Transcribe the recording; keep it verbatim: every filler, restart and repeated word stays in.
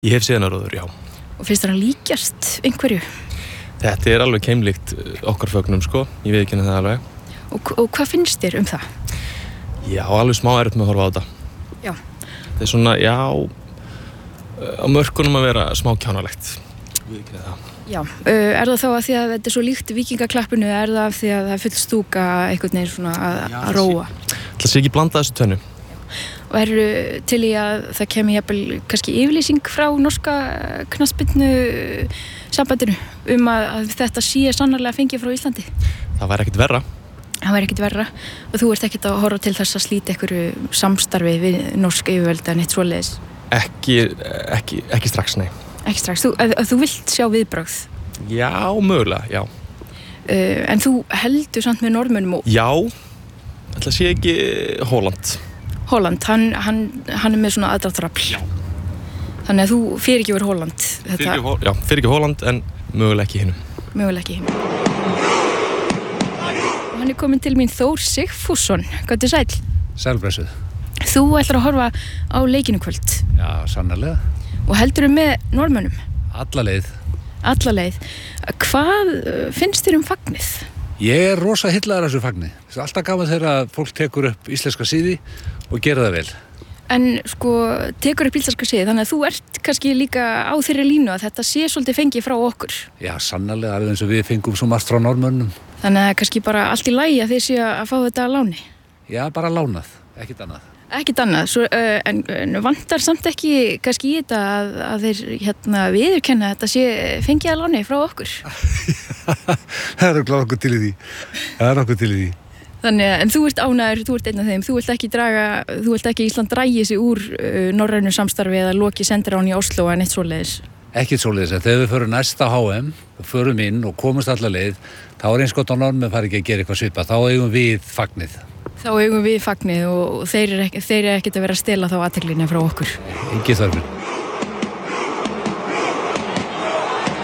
Ég hef séð hann áður, já. Og finnst þér hann líkjast einhverju? Þetta er alveg keimlíkt okkar fögnum, sko. Ég viðurkenni það alveg. Og, og hvað finnst þér um það? Já, alveg smá erfitt með að horfa á þetta. Já. Það er svona, já, á mörkunum að vera smá kjánalegt. Viðurkenni það. Já, er það þá að því að þetta er svo líkt Víkingaklappinu, er það af því að það er full stúka einhvern veginn svona að, að róa? Það sé ekki blanda þessu tvennu. Og eru til í að það kemur jafnvel kannski yfirlýsing frá norska knattspyrnu sambandinu um að, að þetta sé sannarlega fengið frá Íslandi? Það væri ekkert verra. Það væri ekkert verra og þú ert ekkert að horfa til þess að slíta einhverju samstarfi við norsk yfirvöld en eitt svoleiðis? Ekki, ekki, ekki strax, nei. Ekki strax, þú, að, að þú vilt sjá viðbrögð? Já, mögulega, já. Uh, en þú heldur samt með Norðmönnum og... Já, ætla sé ekki Holland. Holland, hann, hann, hann er með svona aðdráttarafl. Já. Þannig að þú fyrir ekki verið Holland. Fyrir ekki, já, fyrir ekki Holland en mögulega ekki hinum. Mögulega ekki hinum. Og hann er komin til mín Þór Sigfússon. Hvað er sæll? Sælblessuð. Þú ætlar að horfa á leikinu kvöld. Já, sannarlega. Og heldur þú með Norðmönnum? Alla leið. Alla leið. Hvað finnst þér um fagnið? Ég er rosa hyllaður af þessu fagni. Það er alltaf gaman þegar fólk tekur upp íslenska síði og gera það vel. En sko, tekur upp íslenska síði, þannig að þú ert kannski líka á þeirri línu að þetta sé svolítið fengið frá okkur. Já, sannarlega, alveg eins og við fengum svo margt frá Norðmönnum. Þannig að kannski bara allt í lagi að þið séu að fá þetta að láni. Já, bara lánað, ekkert annað. Ekkert annað, svo, uh, en, en vantar samt ekki kannski í þetta að, að þeir hérna, viðurkenna að þetta sé fengið að láni frá okkur. Það er okkur til í því. Það er okkur til í því. Þannig að, en þú ert ánæður, þú ert einn af þeim, þú vilt ekki draga, þú vilt ekki Ísland dragi sig úr uh, norrænu samstarfi eða loki sendirán í Oslo en eitt svoleiðis? Ekkert svoleiðis, en þegar við förum næsta H M, förum inn og komumst alla leið, þá er eins gott á Norðmenn fari ekki að gera eitthvað svipað, þá eigum við fagnið. Þá eigum við fagnið og þeir eru ekki, þeir eru ekkert að vera að stela þá athyglinni frá okkur. Ekki þörfin.